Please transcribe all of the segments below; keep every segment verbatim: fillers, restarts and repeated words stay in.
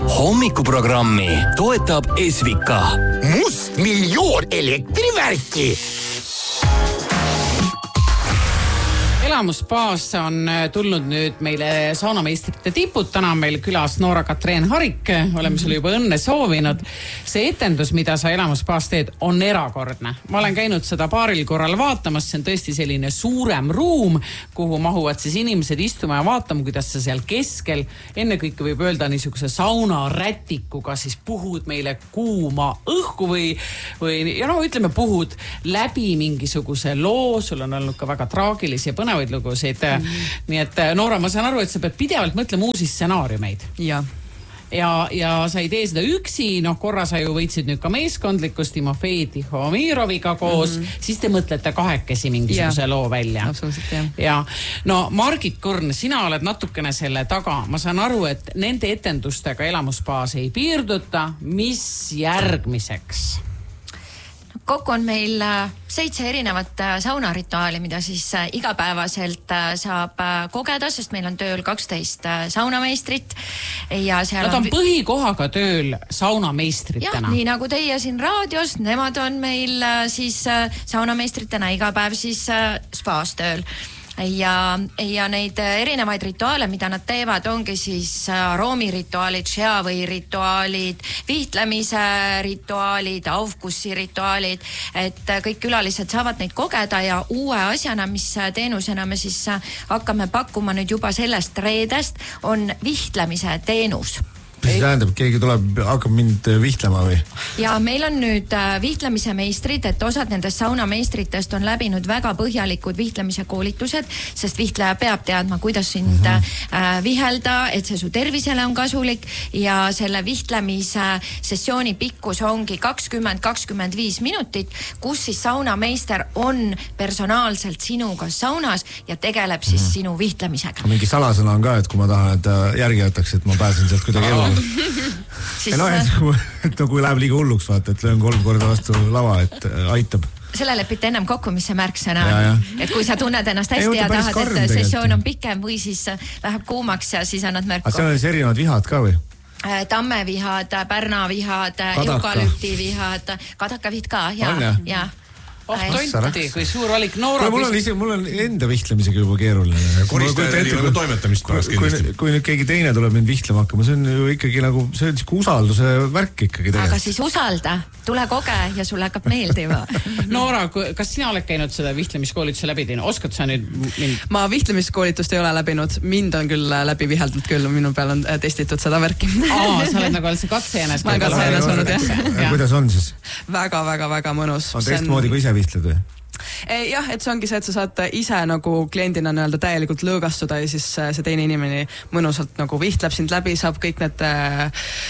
Hommikuprogrammi toetab Esvika. Must miljoon elektrivärki. Elamuspaasse on tulnud nüüd meile saunameistrite tipud. Täna on meil külas Noora-Katreen Harik. Oleme sulle juba õnne soovinud. See etendus, mida sa Elamuspaas teed, on erakordne. Ma olen käinud seda paaril korral vaatamas. See on tõesti selline suurem ruum, kuhu mahuvad siis inimesed istuma ja vaatama, kuidas sa seal keskel enne kõike võib öelda niisuguse saunarätikuga siis puhud meile kuuma õhku või, või ja no ütleme puhud läbi mingisuguse loo. Sul on olnud ka väga traagilisi ja põnevaid lugusid. Mm-hmm. Nii et Noora, ma saan aru, et sa pead pidevalt mõtlema uusi stsenaariumeid. Ja. Ja, ja sa ei tee seda üksi, noh korra sa ju võitsid nüüd ka meeskondlikust Timofei Tihomiroviga koos, mm-hmm. siis te mõtlete kahekesi mingisuguse ja. Loo välja. Absoluutselt, jah. Ja. No Margit Korn, sina oled natukene selle taga. Ma saan aru, et nende etendustega Elamuspaas ei piirduta. Mis järgmiseks? Kokku on meil seitse erinevat saunarituaali, mida siis igapäevaselt saab kogeda, sest meil on tööl kaksteist saunameistrit. Ja seal Nad on, on põhikohaga tööl saunameistritena. Ja, nii nagu teie siin raadios, nemad on meil siis saunameistritena iga päev siis spaas tööl. Ja, ja neid erinevaid rituaale, mida nad teevad, ongi siis aroomirituaalid, šiavõi rituaalid, vihtlemise rituaalid, aufkussi rituaalid, et kõik külalised saavad neid kogeda ja uue asjana, mis teenusena me siis hakkame pakkuma nüüd juba sellest reedest, on vihtlemise teenus. Mis tähendab, keegi tuleb, hakkab mind vihtlema või? Ja meil on nüüd vihtlemise meistrid, et osad nendest saunameistritest on läbinud väga põhjalikud vihtlemise koolitused, sest vihtleja peab teadma, kuidas sind mm-hmm. vihelda, et see su tervisele on kasulik ja selle vihtlemise sessiooni pikkus ongi kakskümmend kakskümmend viis minutit, kus siis saunameister on personaalselt sinuga saunas ja tegeleb siis mm-hmm. sinu vihtlemisega. Mingi salasõna on ka, et kui ma tahan, et järgi jätaks, et ma pääsen sealt kuidagi elu. Siis, no, et, kui, et no, kui läheb liiga hulluks, vaata, et löön kolm korda vastu lava, et aitab. Selle lepite ennem kokku, mis see märksõna on. Et kui sa tunned ennast hästi ei, ja tahad, et tegelikult. Sessioon on pikem või siis läheb kuumaks ja siis annad märku. Aga see on siis erinevad vihad ka või? Tammevihad, pärnavihad, eukalüptivihad, kadakaviht ka, ja, ja. Oh, tonti, kui suur valik Noora. Mul on, ise, mul on enda vihtlemisega juba keeruline. Koristajad on toimetamist pärast kindlasti. Kui, kui nüüd keegi teine tuleb mind vihtlema hakkama, see on ju ikkagi nagu, see on siuke usalduse värk ikkagi tegelikult. Aga siis usalda, tule koge ja sulle hakkab meeldima. Noora, kas sina oled käinud seda vihlemiskoolituse läbi teinud? Oskad sa nüüd mind? Ma vihlemiskoolitust ei ole läbinud. Mind on küll läbi viheldud küll, minu peal on testitud seda värki. Aa, sa oled nagu see katsejänes. Ma olen katsejänes olnud, jah. Kuidas on siis? Väga, väga, väga mõnus. On teistmoodi kui ise vihtled või? Jah, et see ongi see, et sa saad ise nagu kliendina nii-öelda täielikult lõõgastuda ja siis see teine inimene mõnusalt nagu vihtleb sind läbi, saab kõik need äh,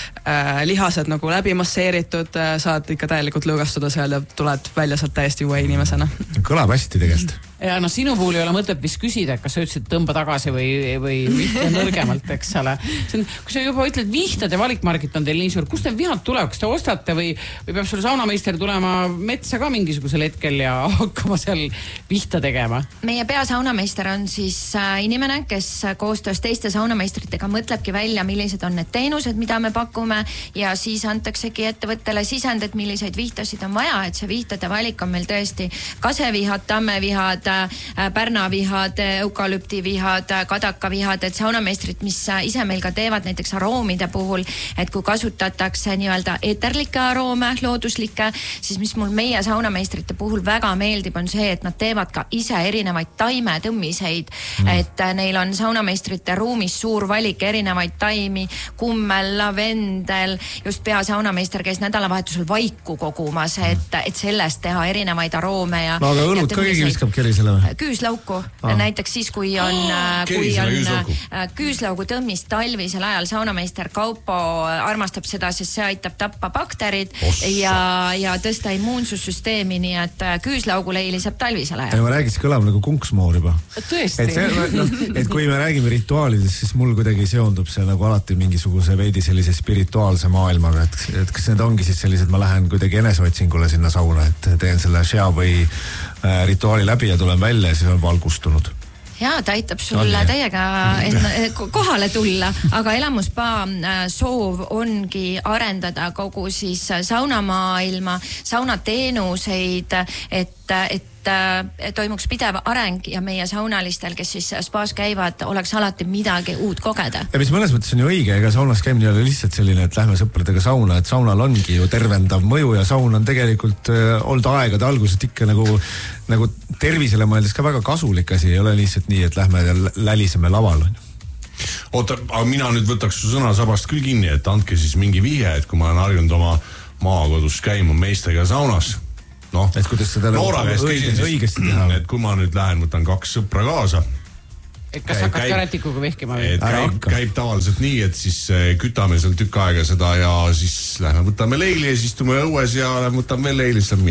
lihased nagu läbi masseeritud, saad ikka täielikult lõõgastuda seal ja tuled välja sealt täiesti uue inimesena. Kõlab hästi tegelikult. Ja no sinu puhul ei ole mõtet vist küsida, kas sa ütlesid tõmba tagasi või, või vihta nõrgemalt, eks ole. See on, kui sa juba ütled vihtade valikmargit on teil nii suur, kust need vihad tuleb, kas te ostate või, või peab sul saunameister tulema metsa ka mingisugusel hetkel ja hakkama seal vihta tegema? Meie peasaunameister on siis inimene, kes koostöös teiste saunameistritega mõtlebki välja, millised on need teenused, mida me pakume ja siis antaksegi ettevõttele sisend, et milliseid vihtasid on vaja, et see vihtade valik on meil tõesti kasevihad, tammevihad, pärnavihad, eukalüptivihad, kadakavihad, et saunameistrid, mis ise meil ka teevad näiteks aroomide puhul, et kui kasutatakse nii-öelda eeterlikke aroome, looduslikke, siis mis mul meie saunameistrite puhul väga meeldib, on see, et nad teevad ka ise erinevaid taimetõmmiseid, mm. et neil on saunameistrite ruumis suur valik erinevaid taimi, kummel, lavendel, just peasaunameister käis nädalavahetusel vaiku kogumas, et, et sellest teha erinevaid aroome ja... No aga õlut ka keegi viskab keri selle või? Küüslauku, ah. näiteks siis, kui on, oh, kui on küüslaugu tõmmist talvisel ajal, saunameister Kaupo armastab seda, sest see aitab tappa bakterid Ossa. ja, ja tõsta immuunsussüsteemi, nii et küüslauguleili saab talvisel ajal. Ja ma räägis, kõlab nagu kunksmoor juba. Tõesti. Et, see, no, et kui me räägime rituaalidest, siis mul kuidagi seondub see nagu alati mingisuguse veidi sellise spirituaalse maailmaga, et, et kas need ongi siis sellised, ma lähen kuidagi eneseotsingule sinna sauna, et teen selle šea või äh, rituaali läbi ja tulen välja ja siis on valgustunud. ja ta aitab sulle oh, täiega enna, kohale tulla, aga elamuspa soov ongi arendada kogu siis saunamaailma, saunateenuseid, et, et toimuks pidev areng ja meie saunalistel, kes siis spaas käivad, oleks alati midagi uut kogeda. Ja mis mõnes mõttes on ju õige, ega saunas käimine ei ole lihtsalt selline, et lähme sõpradega sauna, et saunal ongi ju tervendav mõju ja saun on tegelikult äh, olnud aegade algusest ikka nagu, nagu tervisele mõeldes ka väga kasulik asi, ei ole lihtsalt nii, et lähme ja läliseme laval. Oota, aga mina nüüd võtaks su sõnasabast küll kinni, et andke siis mingi vihje, et kui ma olen harjunud oma maakodus käima meestega saunas, noh, et kuidas seda Noora käest õigesti, õigesti teha. Et kui ma nüüd lähen, võtan kaks sõpra kaasa. Et kas hakkad karetikuga vehkima või? Et käib, käib tavaliselt nii, et siis kütame seal tükk aega seda ja siis lähme võtame leili ja siis tume õues ja lähme võtame veel leili, siis